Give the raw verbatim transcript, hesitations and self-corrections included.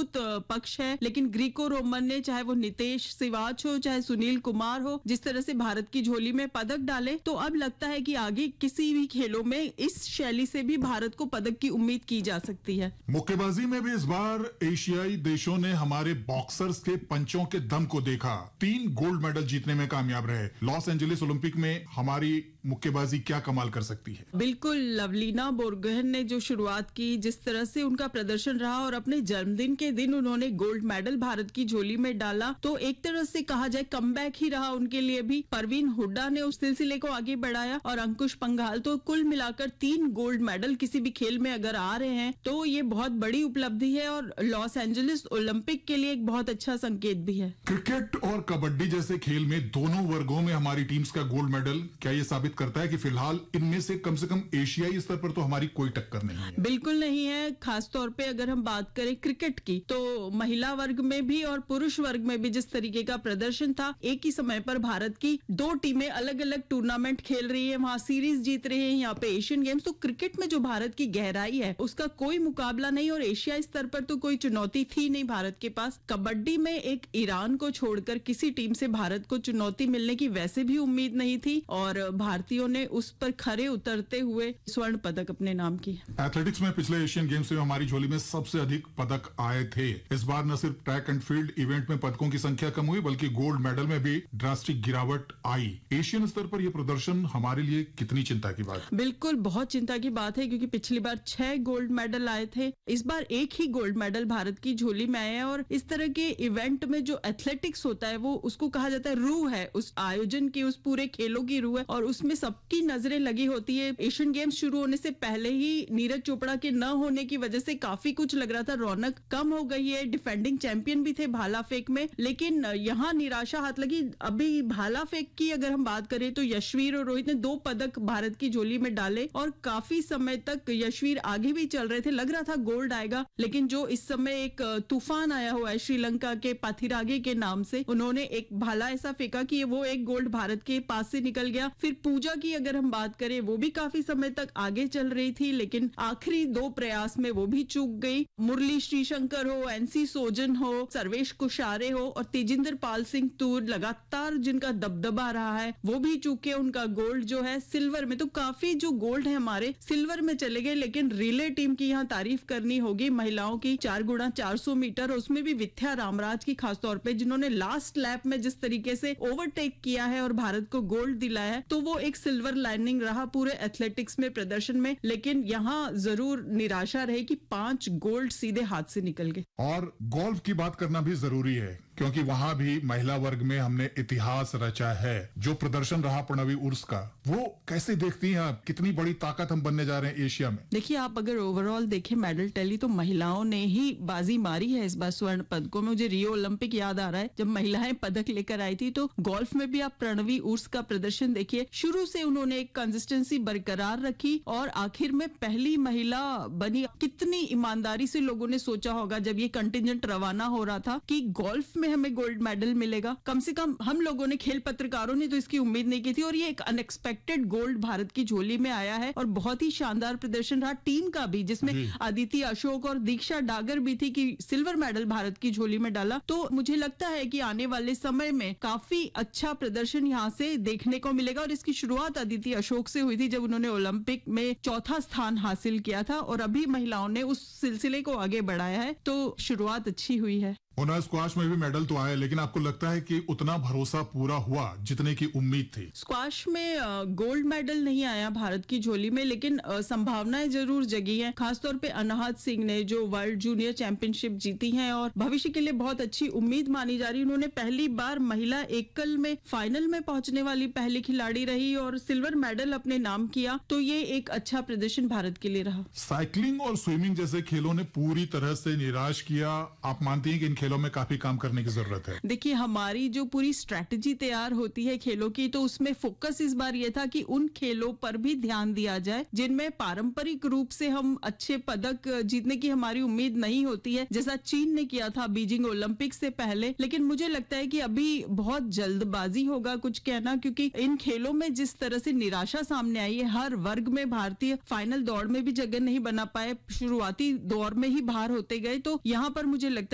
मजबूत पक्ष है, लेकिन ग्रीको रोमन ने, चाहे वो नितेश सिवाच हो चाहे सुनील कुमार हो, जिस तरह से भारत की झोली में पदक डाले, तो अब लगता है कि आगे किसी भी खेलों में इस शैली से भी भारत को पदक की उम्मीद की जा सकती है। मुक्केबाजी में भी इस बार एशियाई देशों ने हमारे बॉक्सर्स के पंचों के दम को देखा। तीन गोल्ड मेडल जीतने में कामयाब रहे। लॉस एंजलिस ओलंपिक में हमारी मुक्केबाजी क्या कमाल कर सकती है। बिल्कुल, लवलीना बोरगोहेन ने जो शुरुआत की, जिस तरह से उनका प्रदर्शन रहा और अपने जन्मदिन के दिन उन्होंने गोल्ड मेडल भारत की झोली में डाला, तो एक तरह से कहा जाए कमबैक ही रहा उनके लिए भी। परवीन हुड्डा ने उस सिलसिले को आगे बढ़ाया और अंकुश पंघाल, तो कुल मिलाकर तीन गोल्ड मेडल किसी भी खेल में अगर आ रहे हैं तो ये बहुत बड़ी उपलब्धि है और लॉस एंजलिस ओलंपिक के लिए एक बहुत अच्छा संकेत भी है। क्रिकेट और कबड्डी जैसे खेल में दोनों वर्गों में हमारी टीम्स का गोल्ड मेडल क्या ये साबित करता है कि फिलहाल इनमें से कम से कम एशियाई स्तर पर तो हमारी कोई टक्कर नहीं है? बिल्कुल नहीं है। खासतौर पे अगर हम बात करें क्रिकेट की, तो महिला वर्ग में भी और पुरुष वर्ग में भी जिस तरीके का प्रदर्शन था, एक ही समय पर भारत की दो टीमें अलग अलग टूर्नामेंट खेल रही है, वहाँ सीरीज जीत रही है, यहाँ पे एशियन गेम्स। तो क्रिकेट में जो भारत की गहराई है उसका कोई मुकाबला नहीं और एशियाई स्तर पर तो कोई चुनौती थी नहीं भारत के पास। कबड्डी में एक ईरान को छोड़कर किसी टीम से भारत को चुनौती मिलने की वैसे भी उम्मीद नहीं थी और भारतीयों ने उस पर खरे उतरते हुए स्वर्ण पदक अपने नाम की। एथलेटिक्स में पिछले एशियन गेम्स में हमारी झोली में सबसे अधिक पदक आए थे। इस बार न सिर्फ ट्रैक एंड फील्ड इवेंट में पदकों की संख्या कम हुई, बल्कि गोल्ड मेडल में भी ड्रास्टिक गिरावट आई। एशियन स्तर पर यह प्रदर्शन हमारे लिए कितनी चिंता की बात है? बिल्कुल, बहुत चिंता की बात है, क्योंकि पिछली बार छह गोल्ड मेडल आए थे, इस बार एक ही गोल्ड मेडल भारत की झोली में आया है। और इस तरह के इवेंट में जो एथलेटिक्स होता है वो उसको कहा जाता है रूह है, उस आयोजन की, उस पूरे खेलों की रूह है और उसमें सबकी नजरें लगी होती है। एशियन गेम्स शुरू होने से पहले ही नीरज चोपड़ा के न होने की वजह से काफी कुछ लग रहा था, रौनक कम हो गई है। डिफेंडिंग चैंपियन भी थे भाला फेंक में, लेकिन यहाँ निराशा हाथ लगी। अभी भाला फेंक की अगर हम बात करें तो यशवीर और रोहित ने दो पदक भारत की झोली में डाले और काफी समय तक यशवीर आगे भी चल रहे थे, लग रहा था गोल्ड आएगा। लेकिन जो इस समय एक तूफान आया हुआ है श्रीलंका के पाथिरागे के नाम से, उन्होंने एक भाला ऐसा फेंका कि वो एक गोल्ड भारत के पास से निकल गया। फिर पूजा की अगर हम बात करें, वो भी काफी समय तक आगे चल रही थी, लेकिन आखिरी दो प्रयास में वो भी चूक गई। मुरली श्रीशंकर हो, एनसी सोजन हो, सर्वेश कुशारे हो और तेजिंदर पाल सिंह तूर लगातार जिनका दबदबा रहा है, वो भी चूके। उनका गोल्ड जो है सिल्वर में, तो काफी जो गोल्ड है हमारे सिल्वर में चले गए। लेकिन रिले टीम की यहाँ तारीफ करनी होगी, महिलाओं की चार गुणा चार सौ मीटर, उसमें भी विद्या रामराज की खासतौर पे, जिन्होंने लास्ट लैप में जिस तरीके से ओवरटेक किया है और भारत को गोल्ड दिलाया है, तो वो एक सिल्वर लाइनिंग रहा पूरे एथलेटिक्स में प्रदर्शन में। लेकिन यहाँ जरूर निराशा रही कि पांच गोल्ड सीधे हाथ से निकल गए। और गोल्फ की बात करना भी जरूरी है, क्योंकि वहाँ भी महिला वर्ग में हमने इतिहास रचा है। जो प्रदर्शन रहा प्रणवी उर्स का, वो कैसे देखती हैं आप? कितनी बड़ी ताकत हम बनने जा रहे हैं एशिया में। देखिए, आप अगर ओवरऑल देखें मेडल टैली, तो महिलाओं ने ही बाजी मारी है इस बार स्वर्ण पदकों में। मुझे रियो ओलंपिक याद आ रहा है, जब महिलाएं पदक लेकर आई थी। तो गोल्फ में भी आप प्रणवी उर्स का प्रदर्शन देखिए, शुरू से उन्होंने एक कंसिस्टेंसी बरकरार रखी और आखिर में पहली महिला बनी। कितनी ईमानदारी से लोगों ने सोचा होगा जब ये कंटिजेंट रवाना हो रहा था कि गोल्फ में हमें गोल्ड मेडल मिलेगा। कम से कम हम लोगों ने, खेल पत्रकारों ने तो इसकी उम्मीद नहीं की थी और ये एक अनएक्सपेक्टेड गोल्ड भारत की झोली में आया है और बहुत ही शानदार प्रदर्शन रहा टीम का भी, जिसमें अदिति अशोक और दीक्षा डागर भी थी कि सिल्वर मेडल भारत की झोली में डाला। तो मुझे लगता है कि आने वाले समय में काफी अच्छा प्रदर्शन यहाँ से देखने को मिलेगा और इसकी शुरुआत अदिति अशोक से हुई थी जब उन्होंने ओलंपिक में चौथा स्थान हासिल किया था और अभी महिलाओं ने उस सिलसिले को आगे बढ़ाया है, तो शुरुआत अच्छी हुई है। उन्हें स्क्वाश में भी मेडल तो आए, लेकिन आपको लगता है कि उतना भरोसा पूरा हुआ जितने की उम्मीद थी? स्क्वाश में गोल्ड मेडल नहीं आया भारत की झोली में, लेकिन संभावनाएं जरूर जगी हैं। खासतौर पे अनाहत सिंह ने जो वर्ल्ड जूनियर चैंपियनशिप जीती है और भविष्य के लिए बहुत अच्छी उम्मीद मानी जा रही है। उन्होंने पहली बार महिला एकल में फाइनल में पहुंचने वाली पहली खिलाड़ी रही और सिल्वर मेडल अपने नाम किया, तो ये एक अच्छा प्रदर्शन भारत के लिए रहा। साइकिलिंग और स्विमिंग जैसे खेलों ने पूरी तरह से निराश किया। आप मानती हैं कि इन खेलों में काफी काम करने की जरूरत है? देखिए, हमारी जो पूरी स्ट्रैटेजी तैयार होती है खेलों की, तो उसमें फोकस इस बार ये था कि उन खेलों पर भी ध्यान दिया जाए जिनमें पारंपरिक रूप से हम अच्छे पदक जीतने की हमारी उम्मीद नहीं होती है, जैसा चीन ने किया था बीजिंग ओलंपिक से पहले। लेकिन मुझे लगता है कि अभी बहुत जल्दबाजी होगा कुछ कहना, क्योंकि इन खेलों में जिस तरह से निराशा सामने आई है, हर वर्ग में भारतीय फाइनल दौड़ में भी जगह नहीं बना पाए, शुरुआती दौर में ही बाहर होते गए। तो यहाँ पर मुझे लगता है